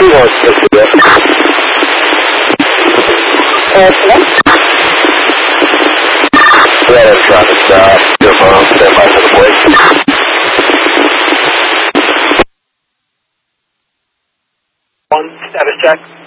Yeah, that's traffic stop. Your phone, stand by for the plate. One, status check.